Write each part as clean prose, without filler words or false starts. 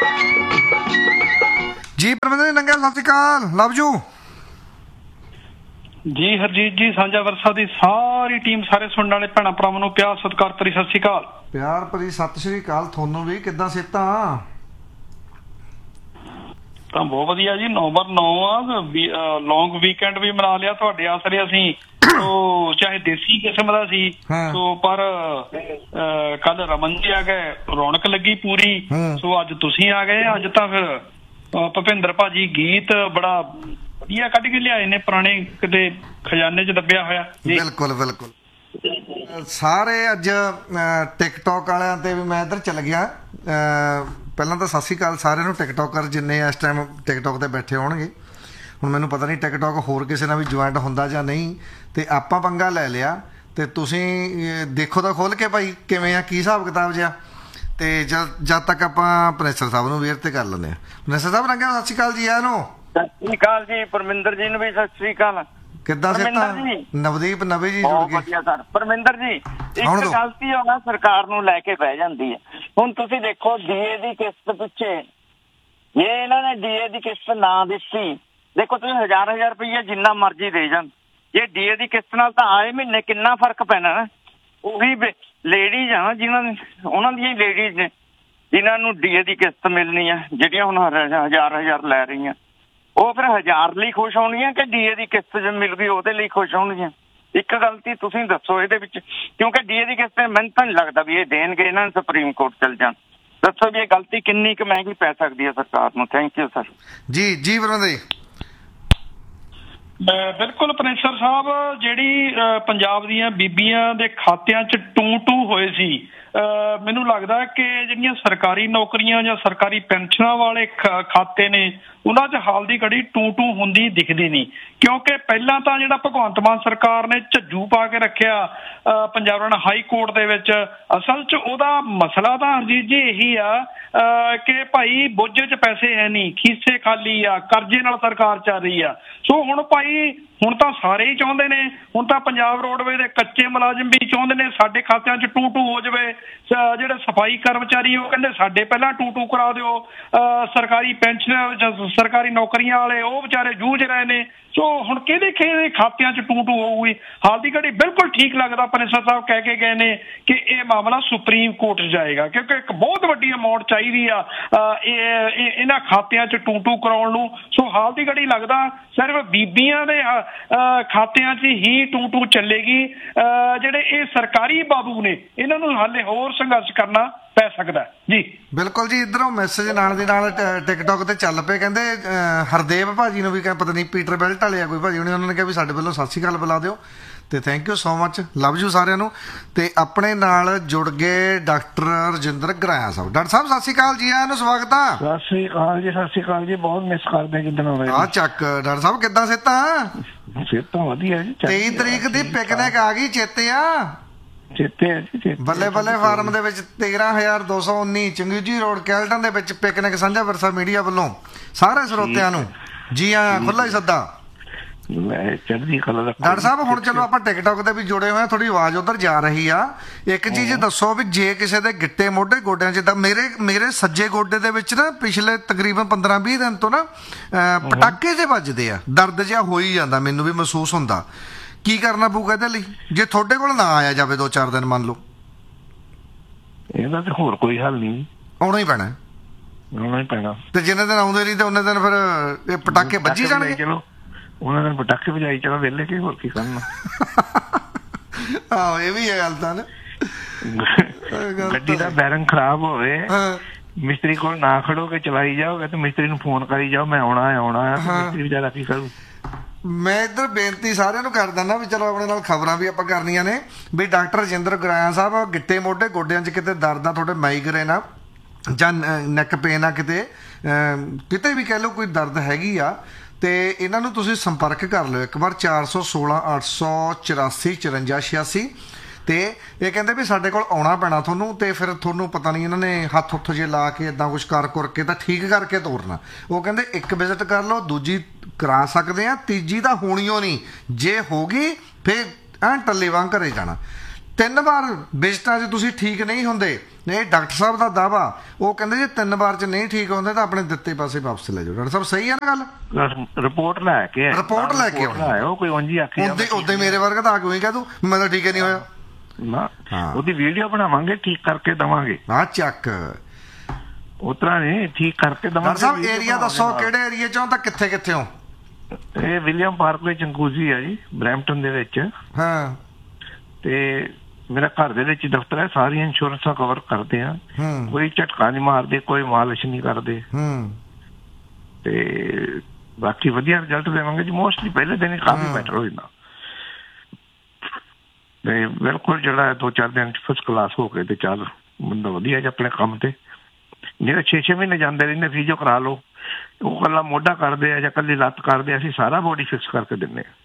ਜੀ ਪਰਮਿੰਦਰ ਨੰਗਲ ਸਤਿ ਸ਼੍ਰੀ ਅਕਾਲ। Love you ਜੀ ਹਰਜੀਤ ਜੀ, ਸਾਂਝਾ ਵਰਸਾ ਦੀ ਸਾਰੀ ਟੀਮ, ਸਾਰੇ ਸੁਣਨ ਵਾਲੇ ਭੈਣਾਂ ਭਰਾਵਾਂ ਨੂੰ ਪਿਆਰ ਸਤਿਕਾਰ ਭਰੀ ਸਤਿ ਸ਼੍ਰੀ ਅਕਾਲ। ਪਿਆਰ ਭਰੀ ਸਤਿ ਸ਼੍ਰੀ ਅਕਾਲ ਤੁਹਾਨੂੰ ਵੀ। ਕਿੱਦਾਂ ਸਿਹਤਾਂ? ਤਾਂ ਬਹੁਤ ਵਧੀਆ ਜੀ, ਨਵੰਬਰ 9 ਆ, ਲੌਂਗ ਵੀਕਐਂਡ ਵੀ ਮਨਾ ਲਿਆ ਤੁਹਾਡੇ ਆਸਰੇ ਅਸੀਂ। ਸੋ ਚਾਹੇ ਦੇਸੀ ਕਿਸਮ ਦਾ ਸੀ, ਸੋ ਪਰ ਕੱਲ ਰਮਨ ਜੀ ਆ ਗਏ, ਰੌਣਕ ਲੱਗੀ ਪੂਰੀ। ਸੋ ਅੱਜ ਤੁਸੀਂ ਆ ਗਏ। ਅੱਜ ਤਾਂ ਫਿਰ ਭੁਪਿੰਦਰ ਭਾਜੀ ਗੀਤ ਬੜਾ ਵਧੀਆ ਕੱਢ ਕੇ ਲਿਆਏ ਨੇ, ਪੁਰਾਣੇ ਕਿਤੇ ਖਜ਼ਾਨੇ 'ਚ ਦੱਬਿਆ ਹੋਇਆ। ਬਿਲਕੁਲ ਬਿਲਕੁਲ। ਸਾਰੇ ਅੱਜ ਟਿਕਟੋਕ ਵਾਲਿਆਂ ਤੇ ਵੀ ਮੈਂ ਇੱਧਰ ਚੱਲ ਗਿਆ। ਪਹਿਲਾਂ ਤਾਂ ਸਤਿ ਸ਼੍ਰੀ ਅਕਾਲ ਸਾਰਿਆਂ ਨੂੰ, ਟਿਕਟੋਕਰ ਜਿੰਨੇ ਇਸ ਟਾਈਮ ਟਿਕਟੋਕ ਤੇ ਬੈਠੇ ਹੋਣਗੇ। ਹੁਣ ਮੈਨੂੰ ਪਤਾ ਨਹੀਂ ਟਿਕਟੋਕ ਹੋਰ ਕਿਸੇ ਨਾਲ ਵੀ ਜੁਆਇੰਟ ਹੁੰਦਾ ਜਾਂ ਨਹੀਂ, ਤੇ ਆਪਾਂ ਪੰਗਾ ਲੈ ਲਿਆ। ਤੇ ਤੁਸੀਂ ਦੇਖੋ ਤਾਂ ਖੋਲ ਕੇ ਭਾਈ ਕਿਵੇਂ ਆ, ਕੀ ਹਿਸਾਬ ਕਿਤਾਬ ਜਿਹਾ। ਤੇ ਜਦ ਤੱਕ ਆਪਾਂ ਪ੍ਰੋਫੈਸਰ ਸਾਹਿਬ ਨੂੰ ਵੇਅਰ ਤੇ ਕਰ ਲੈਂਦੇ ਹਾਂ। ਪ੍ਰੋਫੈਸਰ ਸਾਹਿਬ ਰੰਗਿਆ ਸਤਿ ਸ਼੍ਰੀ ਅਕਾਲ ਜੀ। ਆਇਆਂ ਨੂੰ ਸਤਿ ਸ਼੍ਰੀ ਅਕਾਲ ਜੀ। ਪਰਮਿੰਦਰ ਜੀ ਨੂੰ ਵੀ ਸਤਿ ਸ਼੍ਰੀ ਅਕਾਲ। ਕਿੱਦਾਂ ਸਿਹਤਾਂ? ਨਵਦੀਪ ਨਵੀ ਜੀ ਜੁੜ ਗਏ। ਵਧੀਆ ਸਰ। ਪਰਮਿੰਦਰ ਜੀ, ਇੱਕ ਗਲਤੀ ਉਹ ਨਾ ਸਰਕਾਰ ਨੂੰ ਲੈ ਕੇ ਬਹਿ ਜਾਂਦੀ ਹੈ। ਹੁਣ ਤੁਸੀਂ ਦੇਖੋ, ਡੀਏ ਦੀ ਕਿਸ਼ਤ ਪਿੱਛੇ ਜੇ ਇਹਨਾਂ ਨੇ ਡੀਏ ਦੀ ਕਿਸ਼ਤ ਨਾ ਦਿੱਤੀ, ਦੇਖੋ ਤੁਸੀਂ ਹਜ਼ਾਰ ਰੁਪਈਆ ਜਿੰਨਾ ਮਰਜ਼ੀ ਦੇ ਜਾਣ, ਜੇ ਡੀਏ ਦੀ ਕਿਸ਼ਤ ਨਾਲ ਤਾਂ ਆਏ ਮਹੀਨੇ ਕਿੰਨਾ ਫਰਕ ਪੈਣਾ ਨਾ। ਉਹੀ ਲੇਡੀਜ਼ ਆ ਜਿਹਨਾਂ ਨੇ, ਉਹਨਾਂ ਦੀਆਂ ਲੇਡੀਜ਼ ਨੇ ਜਿਨ੍ਹਾਂ ਨੂੰ ਡੀਏ ਦੀ ਕਿਸ਼ਤ ਮਿਲਣੀ ਆ, ਜਿਹੜੀਆਂ ਹੁਣ ਹਜ਼ਾਰ ਲੈ ਰਹੀਆਂ, ਉਹ ਫਿਰ 1000 ਲਈ ਖੁਸ਼ ਹੋਣਗੀਆਂ ਕਿ ਡੀਏ ਦੀ ਕਿਸ਼ਤ ਜੇ ਮਿਲ ਗਈ ਉਹਦੇ ਲਈ ਖੁਸ਼ ਹੋਣਗੀਆਂ? ਇੱਕ ਗਲਤੀ ਤੁਸੀਂ ਦੱਸੋ ਇਹਦੇ ਵਿੱਚ, ਕਿਉਂਕਿ ਡੀਏ ਦੀ ਕਿਸ਼ਤ ਮੈਨੂੰ ਤਾਂ ਨਹੀਂ ਲੱਗਦਾ ਵੀ ਇਹ ਦੇਣਗੇ, ਇਹਨਾਂ ਨੂੰ ਸੁਪਰੀਮ ਕੋਰਟ ਚਲ ਜਾਣ। ਦੱਸੋ ਵੀ ਇਹ ਗਲਤੀ ਕਿੰਨੀ ਕੁ ਮਹਿੰਗੀ ਪੈ ਸਕਦੀ ਹੈ ਸਰਕਾਰ ਨੂੰ? Thank you sir. ਜੀ ਜੀ ਵਰਿੰਦਰ। ਬਿਲਕੁਲ ਪ੍ਰੋਫੈਸਰ ਸਾਹਿਬ, ਜਿਹੜੀ ਪੰਜਾਬ ਦੀਆਂ ਬੀਬੀਆਂ ਦੇ ਖਾਤਿਆਂ 'ਚ ਟੂ ਹੋਏ ਸੀ, ਮੈਨੂੰ ਲੱਗਦਾ ਕਿ ਜਿਹੜੀਆਂ ਸਰਕਾਰੀ ਨੌਕਰੀਆਂ ਜਾਂ ਸਰਕਾਰੀ ਪੈਨਸ਼ਨਾਂ ਵਾਲੇ ਖਾਤੇ ਨੇ, ਉਹਨਾਂ 'ਚ ਹਾਲ ਦੀ ਘੜੀ ਟੂ ਹੁੰਦੀ ਦਿਖਦੀ ਨਹੀਂ। ਕਿਉਂਕਿ ਪਹਿਲਾਂ ਤਾਂ ਜਿਹੜਾ ਭਗਵੰਤ ਮਾਨ ਸਰਕਾਰ ਨੇ ਝੱਜੂ ਪਾ ਕੇ ਰੱਖਿਆ ਪੰਜਾਬ ਹਾਈ ਕੋਰਟ ਦੇ ਵਿੱਚ, ਅਸਲ 'ਚ ਉਹਦਾ ਮਸਲਾ ਤਾਂ ਹਰਜੀਤ ਜੀ ਇਹੀ ਆ ਕਿ ਭਾਈ ਬੁੱਝੇ 'ਚ ਪੈਸੇ ਹੈ ਨਹੀਂ, ਖੀਸੇ ਖਾਲੀ ਆ, ਕਰਜ਼ੇ ਨਾਲ ਸਰਕਾਰ ਚੱਲ ਰਹੀ ਆ। ਸੋ ਹੁਣ ਭਾਈ ਹੁਣ ਤਾਂ ਸਾਰੇ ਹੀ ਚਾਹੁੰਦੇ ਨੇ, ਹੁਣ ਤਾਂ ਪੰਜਾਬ ਰੋਡਵੇਜ਼ ਦੇ ਕੱਚੇ ਮੁਲਾਜ਼ਮ ਵੀ ਚਾਹੁੰਦੇ ਨੇ ਸਾਡੇ ਖਾਤਿਆਂ 'ਚ ਟੂ ਹੋ ਜਾਵੇ। ਜਿਹੜੇ ਸਫਾਈ ਕਰਮਚਾਰੀ ਉਹ ਕਹਿੰਦੇ ਸਾਡੇ ਪਹਿਲਾਂ ਟੂ ਕਰਾ ਦਿਓ। ਸਰਕਾਰੀ ਪੈਨਸ਼ਨ, ਸਰਕਾਰੀ ਨੌਕਰੀਆਂ ਵਾਲੇ ਉਹ ਵਿਚਾਰੇ ਜੂਝ ਰਹੇ ਨੇ। ਸੋ ਹੁਣ ਕਿਹਦੇ ਖਾਤਿਆਂ 'ਚ ਟੂ ਹੋਊਗੀ? ਹਾਲ ਦੀ ਘੜੀ ਬਿਲਕੁਲ ਠੀਕ ਲੱਗਦਾ ਪ੍ਰੋਫੈਸਰ ਸਾਹਿਬ ਕਹਿ ਕੇ ਗਏ ਨੇ ਕਿ ਇਹ ਮਾਮਲਾ ਸੁਪਰੀਮ ਕੋਰਟ 'ਚ ਜਾਏਗਾ, ਕਿਉਂਕਿ ਇੱਕ ਬਹੁਤ ਵੱਡੀ ਅਮਾਊਂਟ ਚਾਹੀਦੀ ਆ ਇਹਨਾਂ ਖਾਤਿਆਂ 'ਚ ਟੂ ਕਰਾਉਣ ਨੂੰ। ਸੋ ਹਾਲ ਦੀ ਘੜੀ ਲੱਗਦਾ ਸਿਰਫ ਬੀਬੀਆਂ ਦੇ ਖਾਤਿਆਂ 'ਚ ਹੀ ਟੂ ਚੱਲੇਗੀ। ਜਿਹੜੇ ਇਹ ਸਰਕਾਰੀ ਬਾਬੂ ਨੇ, ਇਹਨਾਂ ਨੂੰ ਹਾਲੇ ਹੋਰ ਸੰਘਰਸ਼ ਕਰਨਾ ਪੈ ਸਕਦਾ ਜੀ। ਬਿਲਕੁਲ ਜੀ। ਇੱਧਰੋਂ ਮੈਸੇਜ ਨਾਲ ਦੀ ਨਾਲ ਟਿਕਟੋਕ ਤੇ ਚੱਲ ਪਏ, ਕਹਿੰਦੇ ਹਰਦੇਵ ਭਾਜੀ ਨੂੰ ਵੀ ਪਤਾ ਨਹੀਂ ਪੀਟਰ ਬੈਲਟ ਵਾਲੇ ਆ ਕੋਈ ਭਾਜੀ, ਉਹਨਾਂ ਨੇ ਕਿਹਾ ਵੀ ਸਾਡੇ ਵੱਲੋਂ ਸਤਿ ਸ਼੍ਰੀ ਅਕਾਲ ਬੁਲਾ ਦਿਓ। ਤੇ thank you so much, love you ਸਾਰਿਆਂ ਨੂੰ। ਤੇ ਆਪਣੇ ਨਾਲ ਜੁੜ ਗਏ ਡਾਕਟਰ ਰਜਿੰਦਰ ਗਰਾਇਆ ਸਾਹਿਬ। ਡਾਕਟਰ ਸਾਹਿਬ ਸਤਿ ਸ਼੍ਰੀ ਅਕਾਲ ਜੀ, ਆਇਆਂ ਨੂੰ ਸਵਾਗਤ ਆ। ਸਤਿ ਸ਼੍ਰੀ ਅਕਾਲ ਜੀ। ਸਤਿ ਸ਼੍ਰੀ ਅਕਾਲ ਜੀ। ਬਹੁਤ ਮਿਸ ਕਰਦੇ ਜਿੱਦਣ ਹੋਵੇ ਆ ਚੱਕ। ਡਾਕਟਰ ਸਾਹਿਬ ਕਿੱਦਾਂ ਸਿਹਤਾਂ? ਸਿਹਤਾਂ ਵਧੀਆ ਜੀ। 23 ਤਰੀਕ ਦੀ ਪਿਕਨਿਕ ਆ ਗਈ, ਚੇਤੇ ਆ? ਚੇਤੇ। ਬੱਲੇ ਬੱਲੇ ਫਾਰਮ ਦੇ ਵਿੱਚ 13,219 ਚੰਗੂਜੀ ਰੋਡ ਕੈਲਟਨ ਦੇ ਵਿੱਚ ਪਿਕਨਿਕ ਸਾਂਝਾ ਵਰਸਾ ਮੀਡੀਆ ਵੱਲੋਂ ਸਾਰੇ ਸਰੋਤਿਆਂ ਨੂੰ ਜੀ ਆਇਆਂ, ਖੁੱਲਾ ਹੀ ਸੱਦਾ। ਡਾਕਟਰ ਸਾਹਿਬ ਹੁਣ ਚਲੋ ਆਪਾਂ ਟਿਕਟੋਕ ਤੇ ਵੀ ਜੁੜੇ ਹੋਏ ਆ, ਥੋੜੀ ਆਵਾਜ਼ ਉਧਰ ਜਾ ਰਹੀ ਆ। ਇੱਕ ਚੀਜ਼ ਦੱਸੋ ਵੀ ਜੇ ਕਿਸੇ ਦੇ ਗਿੱਟੇ ਮੋਢੇ ਗੋਡਿਆਂ 'ਚ, ਤਾਂ ਮੇਰੇ ਸੱਜੇ ਗੋਡੇ ਦੇ ਵਿੱਚ ਨਾ ਪਿਛਲੇ ਤਕਰੀਬਨ 15-20 ਦਿਨ ਤੋਂ ਨਾ ਪਟਾਕੇ ਜਿਹੇ ਵੱਜਦੇ ਆ, ਦਰਦ ਜਿਹਾ ਹੋ ਹੀ ਜਾਂਦਾ, ਮੈਨੂੰ ਵੀ ਮਹਿਸੂਸ ਹੁੰਦਾ। ਕੀ ਕਰਨਾ ਪਊਗਾ ਇਹਦੇ ਲਈ ਜੇ ਤੁਹਾਡੇ ਕੋਲ ਨਾ ਆਇਆ ਜਾਵੇ 2-4 ਦਿਨ ਮੰਨ ਲਓ? ਇਹਦਾ ਤੇ ਹੋਰ ਕੋਈ ਹੱਲ ਨਹੀਂ, ਆਉਣਾ ਹੀ ਪੈਣਾ। ਤੇ ਜਿੰਨੇ ਦਿਨ ਆਉਂਦੇ ਨਹੀਂ ਤੇ ਉਹਨੇ ਦਿਨ ਫਿਰ ਇਹ ਪਟਾਕੇ ਵੱਜੀ ਜਾਣਗੇ। ਚਲੋ ਉਹਨਾਂ ਨੇ ਪਟਾਕੇ ਵਜਾਈ ਚਲੋ, ਵਿਹਲੇ ਕੀ ਹੋਰ ਕੀ ਕਰਨਾ। ਆਹੋ ਇਹ ਵੀ ਹੈ ਗੱਲ ਤਾਂ ਨਾ। ਗੱਡੀ ਦਾ ਬੈਰਿੰਗ ਖਰਾਬ ਹੋਵੇ, ਮਿਸਤਰੀ ਕੋਲ ਨਾ ਖੜੋਗੇ ਚਲਾਈ ਜਾਓਗੇ ਤੇ ਮਿਸਤਰੀ ਨੂੰ ਫੋਨ ਕਰੀ ਜਾਓ ਮੈਂ ਆਉਣਾ ਮਿਸਤਰੀ ਵਿਚਾਰਾ ਕੀ ਕਰੂ। ਮੈਂ ਇੱਧਰ ਬੇਨਤੀ ਸਾਰਿਆਂ ਨੂੰ ਕਰ ਦਿੰਦਾ ਵੀ ਚਲੋ ਆਪਣੇ ਨਾਲ ਖਬਰਾਂ ਵੀ ਆਪਾਂ ਕਰਨੀਆਂ ਨੇ ਵੀ ਡਾਕਟਰ ਰਜਿੰਦਰ ਗਰਾਇਆ ਸਾਹਿਬ, ਗਿੱਟੇ ਮੋਢੇ ਗੋਡਿਆਂ 'ਚ ਕਿਤੇ ਦਰਦ ਆ, ਤੁਹਾਡੇ ਮਾਈਗਰੇਨ ਆ ਜਾਂ ਨੈਕ ਪੇਨ ਆ, ਕਿਤੇ ਵੀ ਕਹਿ ਲਓ ਕੋਈ ਦਰਦ ਹੈਗੀ ਆ, ਤੇ ਇਹਨਾਂ ਨੂੰ ਤੁਸੀਂ ਸੰਪਰਕ ਕਰ ਲਿਓ ਇੱਕ ਵਾਰ 416 884 54 86। ਤੇ ਇਹ ਕਹਿੰਦੇ ਵੀ ਸਾਡੇ ਕੋਲ ਆਉਣਾ ਪੈਣਾ ਤੁਹਾਨੂੰ, ਤੇ ਫਿਰ ਤੁਹਾਨੂੰ ਪਤਾ ਨਹੀਂ ਇਹਨਾਂ ਨੇ ਹੱਥ ਉੱਥ ਜੇ ਲਾ ਕੇ ਇੱਦਾਂ ਕੁਛ ਕਰ ਕੇ ਤਾਂ ਠੀਕ ਕਰਕੇ ਤੋਰਨਾ। ਉਹ ਕਹਿੰਦੇ ਇੱਕ ਵਿਜ਼ਿਟ ਕਰ ਲਓ, ਦੂਜੀ ਕਰਾ ਸਕਦੇ ਆ, ਤੀਜੀ ਤਾਂ ਹੋਣੀਓ ਨਹੀਂ, ਜੇ ਹੋ ਗਈ ਫਿਰ ਟੱਲੇ ਵਾਂਗ ਘਰੇ ਜਾਣਾ। 3 ਵਾਰ ਵਿਜ਼ਿਟਾਂ 'ਚ ਤੁਸੀਂ ਠੀਕ ਨਹੀਂ ਹੁੰਦੇ। ਇਹ ਡਾਕਟਰ ਸਾਹਿਬ ਦਾ ਦਾਵਾ, ਉਹ ਕਹਿੰਦੇ ਜੇ 3 ਵਾਰ 'ਚ ਨਹੀਂ ਠੀਕ ਹੁੰਦੇ ਤਾਂ ਆਪਣੇ ਦਿੱਤੇ ਪਾਸੇ ਵਾਪਸ ਲੈ ਜਾਓ। ਡਾਕਟਰ ਸਾਹਿਬ ਸਹੀ ਹੈ ਨਾ ਗੱਲ? ਰਿਪੋਰਟ ਲੈ ਕੇ ਆਓ, ਕੋਈ ਉਂਝ ਹੀ ਆਖੇ ਉਦੋਂ ਮੇਰੇ ਵਰਗਾ ਤਾਂ ਆ ਕੇ ਕਹਿ ਦੂੰ ਮੈਂ ਤਾਂ ਠੀਕ ਹੀ ਨਹੀਂ ਹੋਇਆ ਨਾ। ਉਹਦੀ ਵੀਡੀਓ ਬਣਾਵਾਂਗੇ, ਠੀਕ ਕਰਕੇ ਦੇਵਾਂਗੇ। ਹਾਂ ਚੱਕ ਉਤਰਾ ਨਹੀਂ, ਠੀਕ ਕਰਕੇ ਦੇਵਾਂਗੇ। ਡਾਕਟਰ ਸਾਹਿਬ ਏਰੀਆ ਦੱਸੋ, ਕਿਹੜੇ ਏਰੀਏ 'ਚੋਂ ਤਾਂ ਕਿੱਥੇ ਹੋ? ਇਹ ਵਿਲੀਅਮ ਪਾਰਕ ਵਿੱਚ ਚੰਗੂਜੀ ਆ ਜੀ, ਬਰੈਂਪਟਨ ਦੇ ਵਿੱਚ। ਹਾਂ, ਤੇ ਮੇਰਾ ਘਰ ਦੇ ਵਿੱਚ ਦਫ਼ਤਰ ਹੈ, ਸਾਰੀਆਂ ਇੰਸ਼ੋਰੈਂਸਾਂ ਕਵਰ ਕਰਦੇ ਆ, ਕੋਈ ਝਟਕਾ ਨਹੀਂ ਮਾਰਦੇ, ਕੋਈ ਮਾਲਿਸ਼ ਨਹੀਂ ਕਰਦੇ, ਤੇ ਬਾਕੀ ਵਧੀਆ ਰਿਜ਼ਲਟ ਦੇਵਾਂਗੇ ਜੀ। ਮੋਸਟਲੀ ਪਹਿਲੇ ਦਿਨ ਹੀ ਕਾਫੀ ਬੈਟਰ ਹੋ ਜਾਂਦਾ, ਤੇ ਬਿਲਕੁਲ ਜਿਹੜਾ 2-4 ਦਿਨ ਫਸਟ ਕਲਾਸ ਹੋ ਕੇ ਤੇ ਚੱਲ ਬੰਦਾ ਵਧੀਆ ਜੀ ਆਪਣੇ ਕੰਮ ਤੇ। ਜਿਹੜੇ 6-6 ਮਹੀਨੇ ਜਾਂਦੇ ਰਹਿੰਦੇ ਫਿਜ਼ੀਓ ਕਰਾ ਲਓ, ਉਹ ਇਕੱਲਾ ਮੋਢਾ ਕਰਦੇ ਆ ਜਾਂ ਇਕੱਲੀ ਲੱਤ ਕਰਦੇ ਆ, ਅਸੀਂ ਸਾਰਾ ਬੋਡੀ ਫਿਕਸ ਕਰਕੇ ਦਿੰਦੇ ਆ।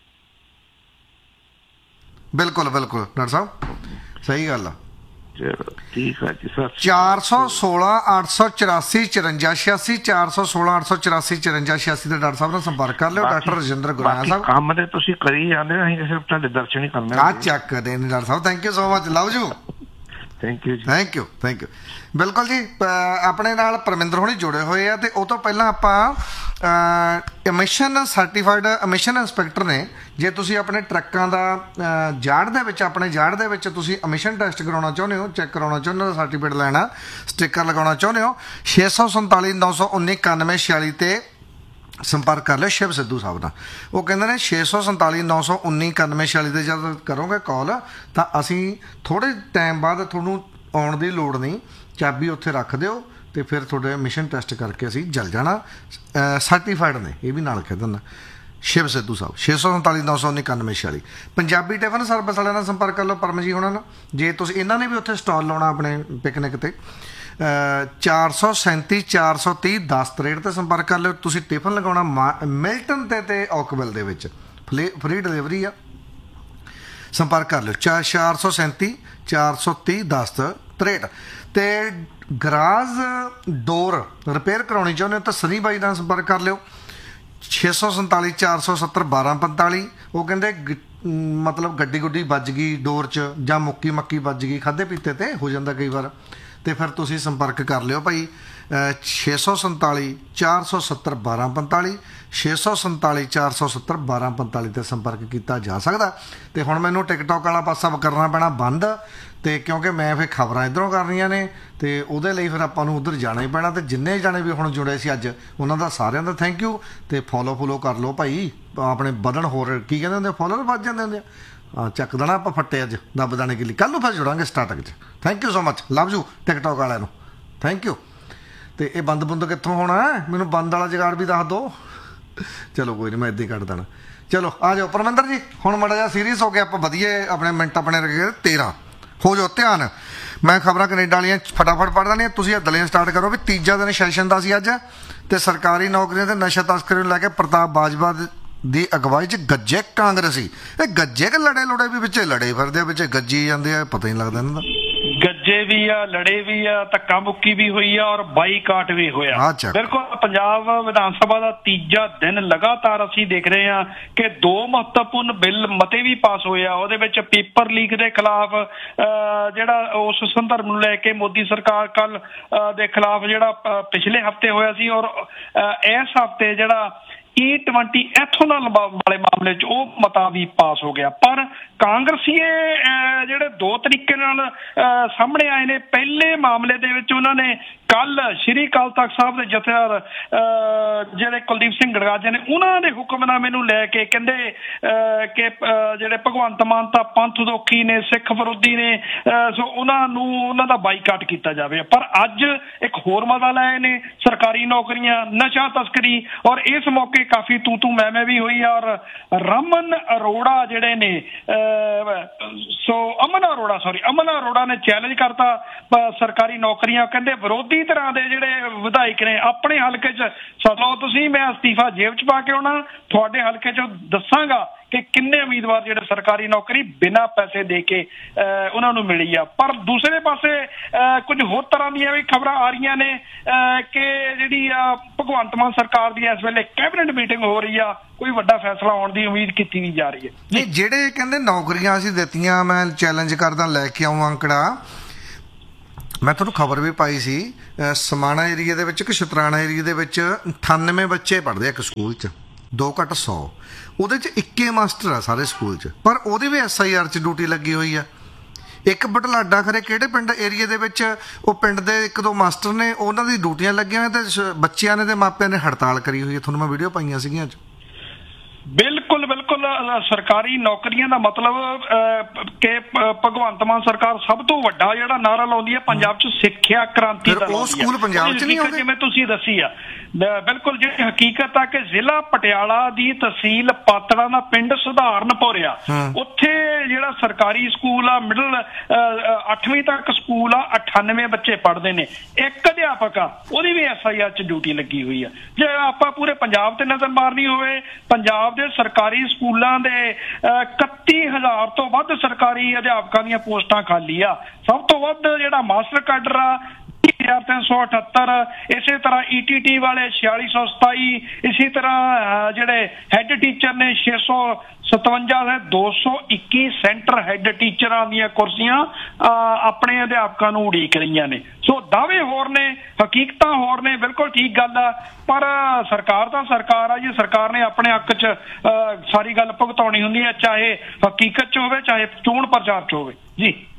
ਬਿਲਕੁਲ ਡਾਕਟਰ ਸਾਹਿਬ ਸਹੀ ਗੱਲ ਆ। ਠੀਕ ਹੈ ਜੀ ਸਰ। 416 884 54 86 416 884 54 86 ਤੇ ਡਾਕਟਰ ਸਾਹਿਬ ਨਾਲ ਸੰਪਰਕ ਕਰ ਲਿਓ। ਡਾਕਟਰ ਰਜਿੰਦਰ ਗੁਰਾਇਆ ਸਾਹਿਬ ਕੰਮ ਤੇ ਤੁਸੀਂ ਕਰੀ ਜਾਂਦੇ, ਅਸੀਂ ਸਿਰਫ ਤੁਹਾਡੇ ਦਰਸ਼ਨ ਹੀ ਕਰਨੇ ਆ। ਚੱਕ ਦੇ doctor Sahib, thank you so much, love you. Thank you. ਬਿਲਕੁਲ ਜੀ, ਆਪਣੇ ਨਾਲ ਪਰਮਿੰਦਰ ਹੋਣੀ ਜੁੜੇ ਹੋਏ ਆ, ਤੇ ਉਹ ਤੋਂ ਪਹਿਲਾਂ ਆਪਾਂ ਐਮਿਸ਼ਨ ਸਰਟੀਫਾਈਡ ਐਮਿਸ਼ਨ ਇੰਸਪੈਕਟਰ ਨੇ। ਜੇ ਤੁਸੀਂ ਆਪਣੇ ਟਰੱਕਾਂ ਦਾ ਜਾੜ ਦੇ ਵਿੱਚ, ਆਪਣੇ ਜਾੜ ਦੇ ਵਿੱਚ ਤੁਸੀਂ ਐਮਿਸ਼ਨ ਟੈਸਟ ਕਰਾਉਣਾ ਚਾਹੁੰਦੇ ਹੋ, ਚੈੱਕ ਕਰਾਉਣਾ ਚਾਹੁੰਦੇ ਹੋ, ਸਰਟੀਫਿਕੇਟ ਲੈਣਾ, ਸਟਿੱਕਰ ਲਗਾਉਣਾ ਚਾਹੁੰਦੇ ਹੋ, 647 919 9146 ਤੇ ਸੰਪਰਕ ਕਰ ਲਿਓ ਸ਼ਿਵ ਸਿੱਧੂ ਸਾਹਿਬ ਨਾਲ। ਉਹ ਕਹਿੰਦੇ ਨੇ 647 919 9146 ਤੇ ਜਦ ਕਰੋਗੇ ਕਾਲ ਤਾਂ ਅਸੀਂ ਥੋੜ੍ਹੇ ਟਾਈਮ ਬਾਅਦ ਤੁਹਾਨੂੰ ਆਉਣ ਦੀ ਲੋੜ ਨਹੀਂ, ਚਾਬੀ ਉੱਥੇ ਰੱਖ ਦਿਓ ਤੇ ਫਿਰ ਤੁਹਾਡੇ ਐਮਿਸ਼ਨ ਟੈਸਟ ਕਰਕੇ ਅਸੀਂ ਜਲ ਜਾਣਾ। ਸਰਟੀਫਾਈਡ ਨੇ, ਇਹ ਵੀ ਨਾਲ ਕਹਿ ਦਿੰਦਾ, ਸ਼ਿਵ ਸਿੱਧੂ ਸਾਹਿਬ 647 919 9146। ਪੰਜਾਬੀ ਟਿਫਨ ਸਰਵਿਸ ਵਾਲਿਆਂ ਨਾਲ ਸੰਪਰਕ ਕਰ ਲਓ, ਪਰਮ ਜੀ ਹੋਣਾ ਨਾਲ। ਜੇ ਤੁਸੀਂ ਇਹਨਾਂ ਨੇ ਵੀ ਉੱਥੇ ਸਟਾਲ ਲਾਉਣਾ ਆਪਣੇ ਪਿਕਨਿਕ ਤੇ, 437 430 1063 ਤੇ ਸੰਪਰਕ ਕਰ ਲਿਓ। ਤੁਸੀਂ ਟਿਫਨ ਲਗਾਉਣਾ ਮਿਲਟਨ ਤੇ ਓਕਵਿਲ ਦੇ ਵਿੱਚ, ਫ੍ਰੀ ਡਿਲੀਵਰੀ ਆ, ਸੰਪਰਕ ਕਰ ਲਿਓ 437 430 1063। ਤੇ ਗਰਾਜ ਡੋਰ ਰਿਪੇਅਰ ਕਰਾਉਣੀ ਚਾਹੁੰਦੇ ਹੋ ਤਾਂ ਸਨੀ ਬਾਈ ਨਾਲ ਸੰਪਰਕ ਕਰ ਲਿਓ 647 470 1245। ਉਹ ਕਹਿੰਦੇ ਮਤਲਬ ਗੱਡੀ ਗੁੱਡੀ ਵੱਜ ਗਈ ਡੋਰ 'ਚ ਜਾਂ ਮੁੱਕੀ ਮੱਕੀ ਵੱਜ ਗਈ, ਖਾਧੇ ਪੀਤੇ ਤੇ ਹੋ ਜਾਂਦਾ ਕਈ ਵਾਰ, ਤੇ ਫਿਰ ਤੁਸੀਂ ਸੰਪਰਕ ਕਰ ਲਿਓ ਭਾਈ 647 470 1245 647 470 1245 ਤੇ ਸੰਪਰਕ ਕੀਤਾ ਜਾ ਸਕਦਾ। ਤੇ ਹੁਣ ਮੈਨੂੰ ਟਿਕਟੋਕ ਵਾਲਾ ਪਾਸਾ ਕਰਨਾ ਪੈਣਾ ਬੰਦ, ਤੇ ਕਿਉਂਕਿ ਮੈਂ ਫਿਰ ਖਬਰਾਂ ਇੱਧਰੋਂ ਕਰਨੀਆਂ ਨੇ, ਤੇ ਉਹਦੇ ਲਈ ਫਿਰ ਆਪਾਂ ਨੂੰ ਉੱਧਰ ਜਾਣਾ ਹੀ ਪੈਣਾ। ਤੇ ਜਿੰਨੇ ਜਾਣੇ ਵੀ ਹੁਣ ਜੁੜੇ ਸੀ ਅੱਜ, ਉਹਨਾਂ ਦਾ ਸਾਰਿਆਂ ਦਾ ਥੈਂਕ ਯੂ। ਤੇ ਫੋਲੋ ਕਰ ਲਓ ਭਾਈ, ਆਪਣੇ ਵਧਣ ਹੋਰ ਕੀ ਕਹਿੰਦੇ ਹੁੰਦੇ, ਫੋਲੋਅਰ ਵੱਧ ਜਾਂਦੇ ਹੁੰਦੇ ਆ। ਚੱਕ ਦੇਣਾ ਆਪਾਂ ਫੱਟੇ ਅੱਜ, ਦੱਬ ਦਾਣੇ ਗਿੱਲੀ। ਕੱਲ੍ਹ ਨੂੰ ਫਿਰ ਜੁੜਾਂਗੇ ਸਟਾਰਟਿੰਗ 'ਚ। Thank you so much, love you TikTok ਵਾਲਿਆਂ ਨੂੰ, ਥੈਂਕ ਯੂ। ਤੇ ਇਹ ਬੰਦ ਕਿੱਥੋਂ ਹੋਣਾ, ਮੈਨੂੰ ਬੰਦ ਵਾਲਾ ਜੁਗਾੜ ਵੀ ਦੱਸ ਦਿਓ। ਚਲੋ ਕੋਈ ਨਹੀਂ, ਮੈਂ ਇੱਦਾਂ ਹੀ ਕੱਢ ਦੇਣਾ। ਚਲੋ ਆ ਜਾਓ ਪਰਮਿੰਦਰ ਜੀ, ਹੁਣ ਮਾੜਾ ਜਿਹਾ ਸੀਰੀਅਸ ਹੋ ਕੇ ਆਪਾਂ ਵਧੀਆ ਆਪਣੇ ਮਿੰਟ ਆਪਣੇ ਰੱਖੇ 13 ਹੋ ਜਾਓ ਧਿਆਨ। ਮੈਂ ਖਬਰਾਂ ਕੈਨੇਡਾ ਵਾਲੀਆਂ ਫਟਾਫਟ ਪੜ੍ਹ ਦਿੰਦੀ ਹਾਂ, ਤੁਸੀਂ ਹੱਦਲੀਆਂ ਸਟਾਰਟ ਕਰੋ। ਵੀ ਤੀਜਾ ਦਿਨ ਸੈਸ਼ਨ ਦਾ ਸੀ ਅੱਜ, ਤੇ ਸਰਕਾਰੀ ਨੌਕਰੀਆਂ ਤੇ ਨਸ਼ਾ ਤਸਕਰੀ ਨੂੰ ਲੈ ਕੇ ਪ੍ਰਤਾਪ ਬਾਜਵਾ ਦੀ ਅਗਵਾਈ 'ਚ ਗੱਜੇ ਕਾਂਗਰਸੀ। ਇਹ ਗੱਜੇ ਕਿ ਲੜੇ ਲੁੜੇ ਵੀ ਵਿੱਚੇ ਲੜੇ ਫਿਰਦੇ ਆ, ਵਿੱਚੇ ਗੱਜੀ ਜਾਂਦੇ ਆ, ਪਤਾ ਹੀ ਨਹੀਂ ਲੱਗਦਾ ਇਹਨਾਂ ਦਾ। ਗੱਜੇ ਵੀ ਆ, ਲੜੇ ਵੀ ਆ, ਧੱਕਾ ਮੁੱਕੀ ਵੀ ਹੋਈ ਆ, ਔਰ ਬਾਈਕਾਟ ਵੀ ਹੋਇਆ। ਬਿਲਕੁਲ ਪੰਜਾਬ ਵਿਧਾਨ ਸਭਾ ਦਾ ਤੀਜਾ ਦਿਨ ਲਗਾਤਾਰ ਅਸੀਂ ਦੇਖ ਰਹੇ ਹਾਂ ਕਿ 2 ਮਹੱਤਵਪੂਰਨ ਬਿੱਲ ਮਤੇ ਵੀ ਪਾਸ ਹੋਏ ਆ। ਉਹਦੇ ਵਿੱਚ ਪੇਪਰ ਲੀਕ ਦੇ ਖਿਲਾਫ ਜਿਹੜਾ ਉਸ ਸੰਦਰਭ ਨੂੰ ਲੈ ਕੇ ਮੋਦੀ ਸਰਕਾਰ ਕੱਲ ਦੇ ਖਿਲਾਫ ਜਿਹੜਾ ਪਿਛਲੇ ਹਫ਼ਤੇ ਹੋਇਆ ਸੀ, ਔਰ ਇਸ ਹਫ਼ਤੇ ਜਿਹੜਾ E20 ਐਥੋਨਲ ਵਾਲੇ ਮਾਮਲੇ 'ਚ ਉਹ ਮਤਾ ਵੀ ਪਾਸ ਹੋ ਗਿਆ। ਪਰ ਕਾਂਗਰਸੀਏ ਜਿਹੜੇ 2 ਤਰੀਕੇ ਨਾਲ ਸਾਹਮਣੇ ਆਏ ਨੇ। ਪਹਿਲੇ ਮਾਮਲੇ ਦੇ ਵਿੱਚ ਉਹਨਾਂ ਨੇ ਕੱਲ ਸ਼੍ਰੀ ਅਕਾਲ ਤਖਤ ਸਾਹਿਬ ਦੇ ਜਥੇਦਾਰ ਜਿਹੜੇ ਕੁਲਦੀਪ ਸਿੰਘ ਗੜਗਾਜੇ ਨੇ, ਉਹਨਾਂ ਦੇ ਹੁਕਮਨਾਮੇ ਨੂੰ ਲੈ ਕੇ ਕਹਿੰਦੇ ਕਿ ਜਿਹੜੇ ਭਗਵੰਤ ਮਾਨ ਤਾਂ ਪੰਥ ਦੋਖੀ ਨੇ, ਸਿੱਖ ਵਿਰੋਧੀ ਨੇ, ਸੋ ਉਹਨਾਂ ਦਾ ਬਾਈਕਾਟ ਕੀਤਾ ਜਾਵੇ। ਪਰ ਅੱਜ ਇੱਕ ਹੋਰ ਮਤਾ ਲਾਏ ਨੇ, ਸਰਕਾਰੀ ਨੌਕਰੀਆਂ, ਨਸ਼ਾ ਤਸਕਰੀ, ਔਰ ਇਸ ਮੌਕੇ ਕਾਫੀ ਤੂੰ ਮੈਂ ਵੀ ਹੋਈ। ਔਰ ਰਮਨ ਅਰੋੜਾ ਜਿਹੜੇ ਨੇ, ਅਮਨ ਅਰੋੜਾ ਨੇ ਚੈਲੰਜ ਕਰਤਾ ਸਰਕਾਰੀ ਨੌਕਰੀਆਂ। ਕਹਿੰਦੇ ਵਿਰੋਧੀ ਤਰ੍ਹਾਂ ਦੇ ਜਿਹੜੇ ਵਿਧਾਇਕ ਨੇ ਆਪਣੇ ਹਲਕੇ 'ਚ ਸਲੋ ਤੁਸੀਂ, ਮੈਂ ਅਸਤੀਫਾ ਜੇਬ 'ਚ ਪਾ ਕੇ ਆਉਣਾ, ਤੁਹਾਡੇ ਹਲਕੇ 'ਚ ਦੱਸਾਂਗਾ ਕਿ ਕਿੰਨੇ ਉਮੀਦਵਾਰ ਜਿਹੜੇ ਸਰਕਾਰੀ ਨੌਕਰੀ ਬਿਨਾਂ ਪੈਸੇ ਦੇ ਕੇ ਉਹਨਾਂ ਨੂੰ ਮਿਲੀ ਆ। ਪਰ ਦੂਸਰੇ ਪਾਸੇ ਕੁਝ ਹੋਰ ਤਰ੍ਹਾਂ ਦੀਆਂ ਵੀ ਖਬਰਾਂ ਆ ਰਹੀਆਂ ਨੇ ਕਿ ਜਿਹੜੀ ਭਗਵੰਤ ਮਾਨ ਸਰਕਾਰ ਦੀ ਇਸ ਵੇਲੇ ਕੈਬਨਿਟ ਮੀਟਿੰਗ ਹੋ ਰਹੀ ਆ, ਕੋਈ ਵੱਡਾ ਫੈਸਲਾ ਆਉਣ ਦੀ ਉਮੀਦ ਕੀਤੀ ਵੀ ਜਾ ਰਹੀ ਹੈ। ਨਹੀਂ, ਜਿਹੜੇ ਕਹਿੰਦੇ ਨੌਕਰੀਆਂ ਅਸੀਂ ਦਿੱਤੀਆਂ, ਮੈਂ ਚੈਲੰਜ ਕਰਦਾ ਲੈ ਕੇ ਆਉਂ ਅੰਕੜਾ, ਮੈਂ ਤੁਹਾਨੂੰ ਖਬਰ ਵੀ ਪਾਈ ਸੀ, ਸਮਾਣਾ ਏਰੀਏ ਦੇ ਵਿੱਚ ਕਿ ਸ਼ਤਰਾਣਾ ਏਰੀਏ ਦੇ ਵਿੱਚ 98 ਬੱਚੇ ਪੜ੍ਹਦੇ ਆ ਇੱਕ ਸਕੂਲ 'ਚ, 2 ਘੱਟ 100, ਉਹਦੇ 'ਚ 21 ਮਾਸਟਰ ਆ ਸਾਰੇ ਸਕੂਲ 'ਚ, ਪਰ ਉਹਦੀ ਵੀ SIR 'ਚ ਡਿਊਟੀ ਲੱਗੀ ਹੋਈ ਆ। ਇੱਕ ਬਟਲਾਡਾ ਖਰੇ ਕਿਹੜੇ ਪਿੰਡ ਏਰੀਏ ਦੇ ਵਿੱਚ, ਉਹ ਪਿੰਡ ਦੇ 1-2 ਮਾਸਟਰ ਨੇ, ਉਹਨਾਂ ਦੀ ਡਿਊਟੀਆਂ ਲੱਗੀਆਂ ਹੋਈਆਂ ਤੇ ਬੱਚਿਆਂ ਨੇ ਤੇ ਮਾਪਿਆਂ ਨੇ ਹੜਤਾਲ ਕਰੀ ਹੋਈ ਹੈ। ਤੁਹਾਨੂੰ ਮੈਂ ਵੀਡੀਓ ਪਾਈਆਂ ਸੀਗੀਆਂ ਅੱਜ। ਬਿਲਕੁਲ ਬਿਲਕੁਲ, ਸਰਕਾਰੀ ਨੌਕਰੀਆਂ ਦਾ ਮਤਲਬ ਕਿ ਭਗਵੰਤ ਮਾਨ ਸਰਕਾਰ ਸਭ ਤੋਂ ਵੱਡਾ ਜਿਹੜਾ ਨਾਰਾ ਲਾਉਂਦੀ ਹੈ ਪੰਜਾਬ 'ਚ ਸਿੱਖਿਆ ਕ੍ਰਾਂਤੀ ਦਾ, ਉਹ ਸਕੂਲ ਪੰਜਾਬ 'ਚ ਨਹੀਂ ਆਉਂਦੇ ਜਿਵੇਂ ਤੁਸੀਂ ਦੱਸੀ ਆ। ਬਿਲਕੁਲ, ਜਿਹੜੀ ਹਕੀਕਤ ਆ ਕਿ ਜ਼ਿਲ੍ਹਾ ਪਟਿਆਲਾ ਦੀ ਤਹਿਸੀਲ ਪਾਤੜਾ ਦਾ ਪਿੰਡ ਸੁਧਾਰਨਪੁਰ ਆ, ਉੱਥੇ ਜਿਹੜਾ ਸਰਕਾਰੀ ਸਕੂਲ ਆ, ਮਿਡਲ 8ਵੀਂ ਤੱਕ ਸਕੂਲ ਆ, 98 ਬੱਚੇ ਪੜ੍ਹਦੇ ਨੇ, ਇੱਕ ਅਧਿਆਪਕ ਆ, ਉਹਦੀ ਵੀ SIR 'ਚ ਡਿਊਟੀ ਲੱਗੀ ਹੋਈ ਆ। ਜੇ ਆਪਾਂ ਪੂਰੇ ਪੰਜਾਬ ਤੇ ਨਜ਼ਰ ਮਾਰਨੀ ਹੋਵੇ, ਪੰਜਾਬ ਦੇ ਸਰਕਾਰੀ ਸਕੂਲਾਂ ਦੇ 31,000 ਤੋਂ ਵੱਧ ਸਰਕਾਰੀ ਅਧਿਆਪਕਾਂ ਦੀਆਂ ਪੋਸਟਾਂ ਖਾਲੀ ਆ। ਸਭ ਤੋਂ ਵੱਧ ਜਿਹੜਾ ਮਾਸਟਰ ਕੈਡਰ ਆ 378, ਇਸੇ ਤਰ੍ਹਾਂ ETT ਵਾਲੇ 4627, ਇਸੇ ਤਰ੍ਹਾਂ ਜਿਹੜੇ ਹੈੱਡ ਟੀਚਰ ਨੇ 657 ਹੈ, 221 ਸੈਂਟਰ ਹੈੱਡ ਟੀਚਰਾਂ ਦੀਆਂ ਕੁਰਸੀਆਂ ਆਪਣੇ ਅਧਿਆਪਕਾਂ ਨੂੰ ਉਡੀਕ ਰਹੀਆਂ ਨੇ। ਸੋ ਦਾਅਵੇ ਹੋਰ ਨੇ, ਹਕੀਕਤਾਂ ਹੋਰ ਨੇ। ਬਿਲਕੁਲ ਠੀਕ ਗੱਲ ਆ, ਪਰ ਸਰਕਾਰ ਤਾਂ ਸਰਕਾਰ ਆ ਜੀ, ਸਰਕਾਰ ਨੇ ਆਪਣੇ ਹੱਕ 'ਚ ਸਾਰੀ ਗੱਲ ਭੁਗਤਾਉਣੀ ਹੁੰਦੀ ਹੈ, ਚਾਹੇ ਹਕੀਕਤ 'ਚ ਹੋਵੇ ਚਾਹੇ ਚੋਣ ਪ੍ਰਚਾਰ 'ਚ ਹੋਵੇ ਜੀ।